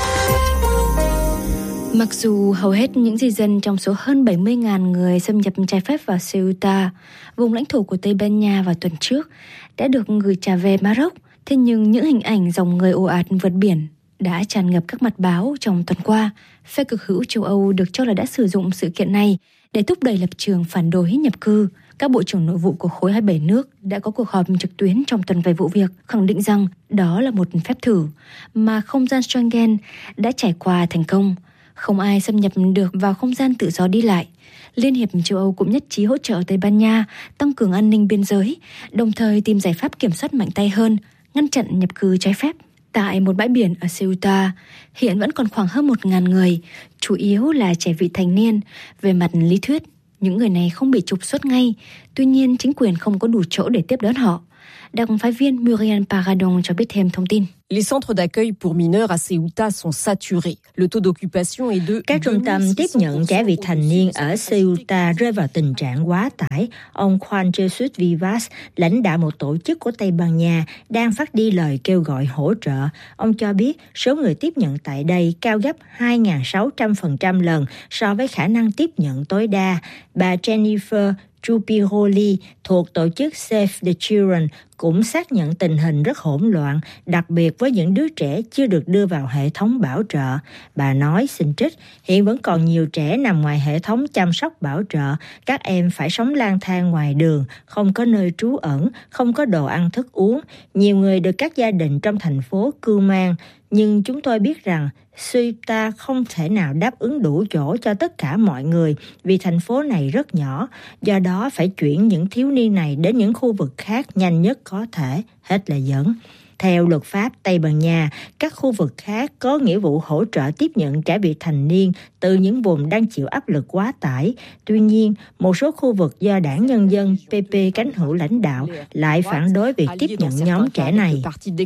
Mặc dù hầu hết những di dân trong số hơn bảy mươi nghìn người xâm nhập trái phép vào Ceuta, vùng lãnh thổ của Tây Ban Nha vào tuần trước, đã được gửi trả về Maroc, thế nhưng những hình ảnh dòng người ồ ạt vượt biển đã tràn ngập các mặt báo trong tuần qua. Phe cực hữu châu Âu được cho là đã sử dụng sự kiện này để thúc đẩy lập trường phản đối nhập cư. Các bộ trưởng nội vụ của khối hai mươi bảy nước đã có cuộc họp trực tuyến trong tuần về vụ việc, khẳng định rằng đó là một phép thử mà không gian Schengen đã trải qua thành công. Không ai xâm nhập được vào không gian tự do đi lại. Liên hiệp châu Âu cũng nhất trí hỗ trợ Tây Ban Nha tăng cường an ninh biên giới, đồng thời tìm giải pháp kiểm soát mạnh tay hơn, ngăn chặn nhập cư trái phép. Tại một bãi biển ở Ceuta, hiện vẫn còn khoảng hơn một nghìn người, chủ yếu là trẻ vị thành niên. Về mặt lý thuyết, những người này không bị trục xuất ngay, tuy nhiên chính quyền không có đủ chỗ để tiếp đón họ. Đặc phái viên Muriel Paradon cho biết thêm thông tin. Les centres d'accueil pour mineurs à Ceuta sont saturés. Le taux d'occupation est de Các trung tâm tiếp nhận trẻ vị thành niên ở Ceuta rơi vào tình trạng quá tải. Ông Juan Jesus Vivas, lãnh đạo một tổ chức của Tây Ban Nha, đang phát đi lời kêu gọi hỗ trợ. Ông cho biết số người tiếp nhận tại đây cao gấp hai nghìn sáu trăm phần trăm lần so với khả năng tiếp nhận tối đa. Bà Jennifer Chupiroli thuộc tổ chức Save the Children cũng xác nhận tình hình rất hỗn loạn, đặc biệt với những đứa trẻ chưa được đưa vào hệ thống bảo trợ. Bà nói, xin trích, hiện vẫn còn nhiều trẻ nằm ngoài hệ thống chăm sóc bảo trợ. Các em phải sống lang thang ngoài đường, không có nơi trú ẩn, không có đồ ăn thức uống. Nhiều người được các gia đình trong thành phố cưu mang. Nhưng chúng tôi biết rằng Ceuta không thể nào đáp ứng đủ chỗ cho tất cả mọi người vì thành phố này rất nhỏ. Do đó phải chuyển những thiếu niên này đến những khu vực khác nhanh nhất có thể. Hết lời dẫn. Theo luật pháp Tây Ban Nha, các khu vực khác có nghĩa vụ hỗ trợ tiếp nhận trẻ vị thành niên từ những vùng đang chịu áp lực quá tải. Tuy nhiên, một số khu vực do Đảng Nhân dân pê pê cánh hữu lãnh đạo lại phản đối việc tiếp nhận nhóm trẻ này.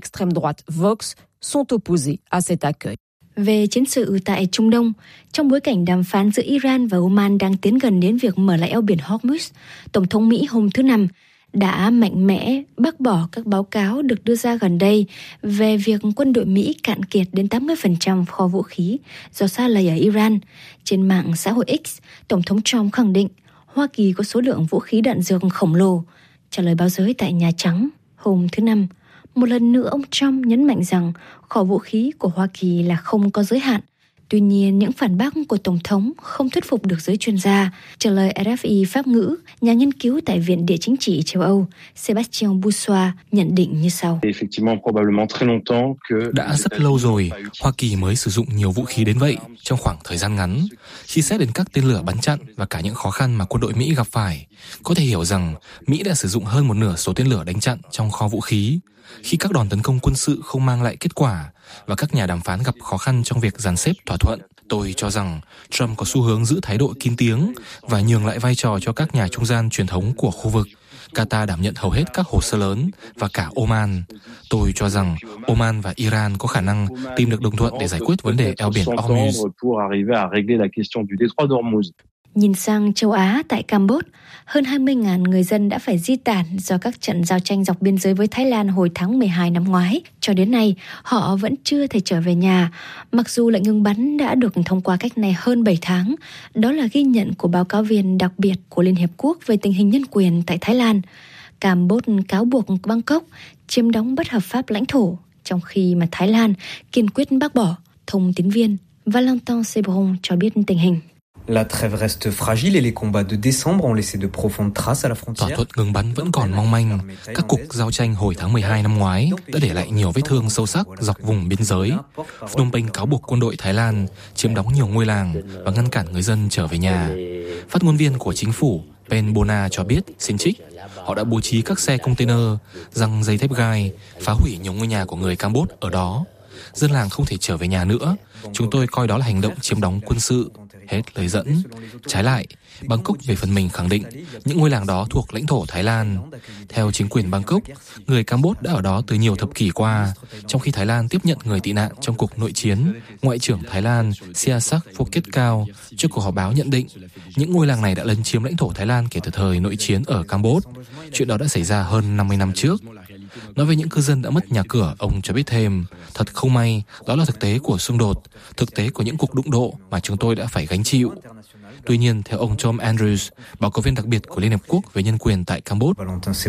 Về chiến sự tại Trung Đông, trong bối cảnh đàm phán giữa Iran và Oman đang tiến gần đến việc mở lại eo biển Hormuz, Tổng thống Mỹ hôm thứ Năm đã mạnh mẽ bác bỏ các báo cáo được đưa ra gần đây về việc quân đội Mỹ cạn kiệt đến tám mươi phần trăm kho vũ khí do sa lầy ở Iran. Trên mạng xã hội X, Tổng thống Trump khẳng định Hoa Kỳ có số lượng vũ khí đạn dược khổng lồ. Trả lời báo giới tại Nhà Trắng hôm thứ Năm, một lần nữa ông Trump nhấn mạnh rằng kho vũ khí của Hoa Kỳ là không có giới hạn. Tuy nhiên, những phản bác của Tổng thống không thuyết phục được giới chuyên gia. Trả lời rờ ép i Pháp ngữ, nhà nghiên cứu tại Viện Địa chính trị châu Âu Sébastien Boussois nhận định như sau. Đã rất lâu rồi, Hoa Kỳ mới sử dụng nhiều vũ khí đến vậy trong khoảng thời gian ngắn. Khi xét đến các tên lửa bắn chặn và cả những khó khăn mà quân đội Mỹ gặp phải, có thể hiểu rằng Mỹ đã sử dụng hơn một nửa số tên lửa đánh chặn trong kho vũ khí. Khi các đòn tấn công quân sự không mang lại kết quả và các nhà đàm phán gặp khó khăn trong việc dàn xếp thỏa thuận, tôi cho rằng Trump có xu hướng giữ thái độ kín tiếng và nhường lại vai trò cho các nhà trung gian truyền thống của khu vực. Qatar đảm nhận hầu hết các hồ sơ lớn và cả Oman. Tôi cho rằng Oman và Iran có khả năng tìm được đồng thuận để giải quyết vấn đề eo biển Hormuz. Nhìn sang châu Á, tại Campuchia, hơn hai mươi nghìn người dân đã phải di tản do các trận giao tranh dọc biên giới với Thái Lan hồi tháng mười hai năm ngoái. Cho đến nay, họ vẫn chưa thể trở về nhà, mặc dù lệnh ngừng bắn đã được thông qua cách này hơn bảy tháng. Đó là ghi nhận của báo cáo viên đặc biệt của Liên Hiệp Quốc về tình hình nhân quyền tại Thái Lan. Campuchia cáo buộc Bangkok chiếm đóng bất hợp pháp lãnh thổ, trong khi mà Thái Lan kiên quyết bác bỏ. Thông tín viên Valentin Sebron cho biết tình hình. La trêve reste fragile et les combats de décembre ont laissé de profondes traces à la frontière. Thỏa thuận ngừng bắn vẫn còn mong manh. Các cuộc giao tranh hồi tháng mười hai năm ngoái đã để lại nhiều vết thương sâu sắc dọc vùng biên giới. Phnom Penh cáo buộc quân đội Thái Lan chiếm đóng nhiều ngôi làng và ngăn cản người dân trở về nhà. Phát ngôn viên của chính phủ Pen Bona cho biết, xin trích, họ đã bố trí các xe container, giăng dây thép gai, phá hủy nhiều ngôi nhà của người Campuchia ở đó. Dân làng không thể trở về nhà nữa. Chúng tôi coi đó là hành động chiếm đóng quân sự. Hết lời dẫn. Trái lại, Bangkok về phần mình khẳng định những ngôi làng đó thuộc lãnh thổ Thái Lan. Theo chính quyền Bangkok, người Campuchia đã ở đó từ nhiều thập kỷ qua, trong khi Thái Lan tiếp nhận người tị nạn trong cuộc nội chiến. Ngoại trưởng Thái Lan Sihasak Phuket-Kao trước cuộc họp báo nhận định những ngôi làng này đã lấn chiếm lãnh thổ Thái Lan kể từ thời nội chiến ở Campuchia. Chuyện đó đã xảy ra hơn năm mươi năm trước. Nói về những cư dân đã mất nhà cửa, ông cho biết thêm, thật không may, đó là thực tế của xung đột, thực tế của những cuộc đụng độ mà chúng tôi đã phải gánh chịu. Tuy nhiên, theo ông Tom Andrews, báo cáo viên đặc biệt của Liên Hợp Quốc về nhân quyền tại Campuchia,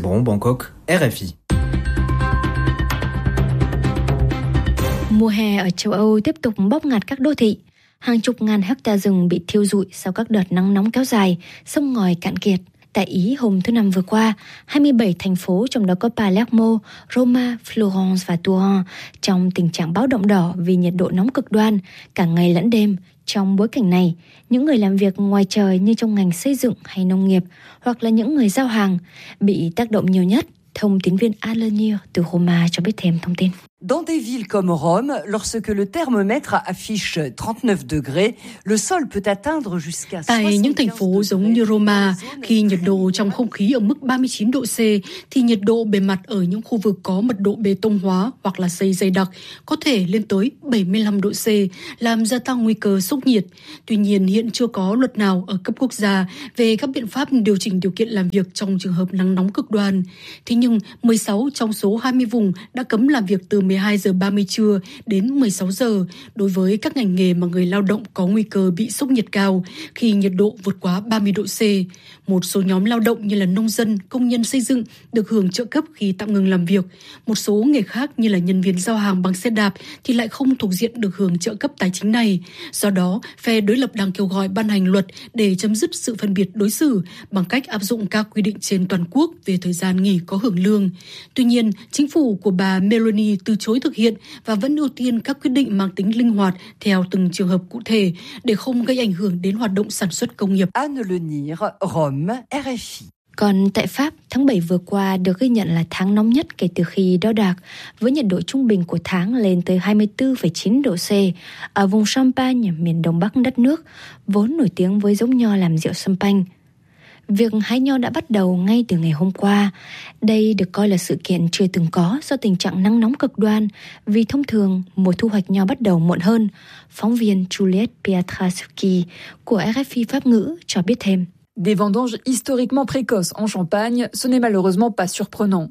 mùa hè ở châu Âu tiếp tục bóp nghẹt các đô thị. Hàng chục ngàn hecta rừng bị thiêu rụi sau các đợt nắng nóng kéo dài, sông ngòi cạn kiệt. Tại Ý hôm thứ Năm vừa qua, hai mươi bảy thành phố trong đó có Palermo, Roma, Florence và Turin trong tình trạng báo động đỏ vì nhiệt độ nóng cực đoan cả ngày lẫn đêm. Trong bối cảnh này, những người làm việc ngoài trời như trong ngành xây dựng hay nông nghiệp hoặc là những người giao hàng bị tác động nhiều nhất. Thông tín viên Alenir từ Roma cho biết thêm thông tin. Dans des villes comme Rome, lorsque le thermomètre affiche trente-neuf degrés, le sol peut atteindre jusqu'à Tại những thành phố giống như Roma, khi nhiệt độ trong không khí ở mức ba mươi chín độ C, thì nhiệt độ bề mặt ở những khu vực có mật độ bê tông hóa hoặc là xây dày đặc có thể lên tới bảy mươi lăm độ C, làm gia tăng nguy cơ sốc nhiệt. Tuy nhiên, hiện chưa có luật nào ở cấp quốc gia về các biện pháp điều chỉnh điều kiện làm việc trong trường hợp nắng nóng cực đoan. Thế nhưng, mười sáu trong số hai mươi vùng đã cấm làm việc từ mười hai giờ ba mươi trưa đến mười sáu giờ đối với các ngành nghề mà người lao động có nguy cơ bị sốc nhiệt cao khi nhiệt độ vượt quá ba mươi độ C. Một số nhóm lao động như là nông dân, công nhân xây dựng được hưởng trợ cấp khi tạm ngừng làm việc. Một số nghề khác như là nhân viên giao hàng bằng xe đạp thì lại không thuộc diện được hưởng trợ cấp tài chính này. Do đó, phe đối lập đang kêu gọi ban hành luật để chấm dứt sự phân biệt đối xử bằng cách áp dụng các quy định trên toàn quốc về thời gian nghỉ có hưởng lương. Tuy nhiên, chính phủ của bà Meloni từ chối thực hiện và vẫn ưu tiên các quyết định mang tính linh hoạt theo từng trường hợp cụ thể để không gây ảnh hưởng đến hoạt động sản xuất công nghiệp. Alenir, Rome, R F I. Còn tại Pháp, tháng bảy vừa qua được ghi nhận là tháng nóng nhất kể từ khi đo đạc, với nhiệt độ trung bình của tháng lên tới hai mươi tư phẩy chín độ C. Ở vùng Champagne, miền đông bắc đất nước, vốn nổi tiếng với giống nho làm rượu Champagne. Việc hái nho đã bắt đầu ngay từ ngày hôm qua. Đây được coi là sự kiện chưa từng có do tình trạng nắng nóng cực đoan, vì thông thường mùa thu hoạch nho bắt đầu muộn hơn. Phóng viên Juliette Pietraszewski của R F I Pháp ngữ cho biết thêm. Des vendanges historiquement précoces en Champagne, ce n'est malheureusement pas surprenant.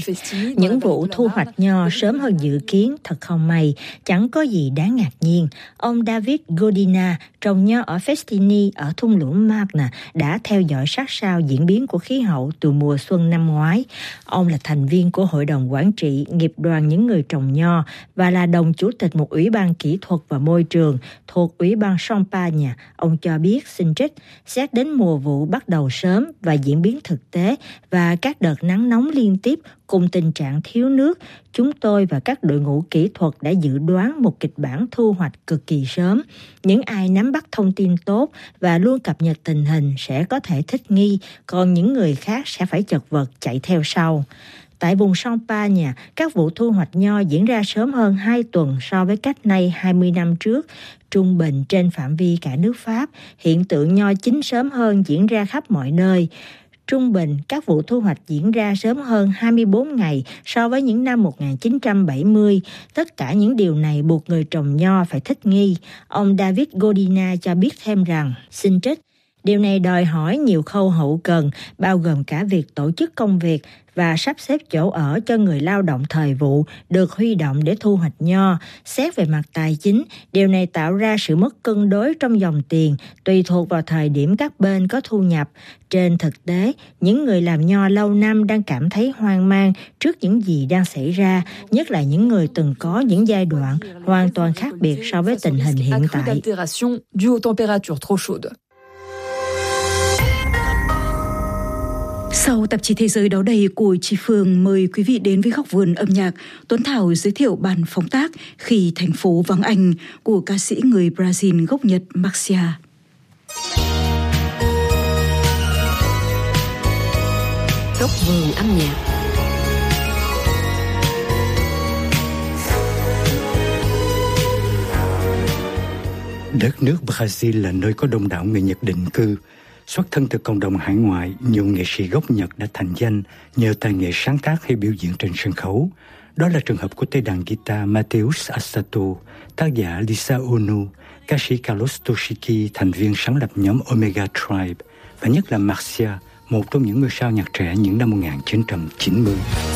Những vụ thu hoạch nho sớm hơn dự kiến thật không may, chẳng có gì đáng ngạc nhiên. Ông David Godina, trồng nho ở Festini ở thung lũng Marne, đã theo dõi sát sao diễn biến của khí hậu từ mùa xuân năm ngoái. Ông là thành viên của Hội đồng Quản trị Nghiệp đoàn những người trồng nho và là đồng chủ tịch một ủy ban kỹ thuật và môi trường thuộc Ủy ban Champagne. Ông cho biết, xin trích, xét đến mùa vụ bắt đầu sớm và diễn biến thực tế và các đợt nắng nóng liên tiếp cùng tình trạng thiếu nước, chúng tôi và các đội ngũ kỹ thuật đã dự đoán một kịch bản thu hoạch cực kỳ sớm. Những ai nắm bắt thông tin tốt và luôn cập nhật tình hình sẽ có thể thích nghi, còn những người khác sẽ phải chật vật chạy theo sau. Tại vùng Champagne, các vụ thu hoạch nho diễn ra sớm hơn hai tuần so với cách nay hai mươi năm trước. Trung bình trên phạm vi cả nước Pháp, hiện tượng nho chín sớm hơn diễn ra khắp mọi nơi. Trung bình, các vụ thu hoạch diễn ra sớm hơn hai mươi bốn ngày so với những năm một nghìn chín trăm bảy mươi. Tất cả những điều này buộc người trồng nho phải thích nghi. Ông David Godina cho biết thêm rằng, xin trích, Điều này đòi hỏi nhiều khâu hậu cần, bao gồm cả việc tổ chức công việc và sắp xếp chỗ ở cho người lao động thời vụ được huy động để thu hoạch nho. Xét về mặt tài chính, điều này tạo ra sự mất cân đối trong dòng tiền, tùy thuộc vào thời điểm các bên có thu nhập. Trên thực tế, những người làm nho lâu năm đang cảm thấy hoang mang trước những gì đang xảy ra, nhất là những người từng có những giai đoạn hoàn toàn khác biệt so với tình hình hiện tại. Sau tạp chí Thế giới đó đây của chị Phương, mời quý vị đến với góc vườn âm nhạc. Tuấn Thảo giới thiệu bản phóng tác Khi thành phố vắng anh của ca sĩ người Brazil gốc Nhật Marcia. Góc vườn âm nhạc. Đất nước Brazil là nơi có đông đảo người Nhật định cư. Xuất thân từ cộng đồng hải ngoại, nhiều nghệ sĩ gốc Nhật đã thành danh nhờ tài nghệ sáng tác hay biểu diễn trên sân khấu. Đó là trường hợp của tay đàn guitar Mateus Asato, tác giả Lisa Ono, ca sĩ Carlos Toshiki, thành viên sáng lập nhóm Omega Tribe, và nhất là Marcia, một trong những ngôi sao nhạc trẻ những năm một nghìn chín trăm chín mươi.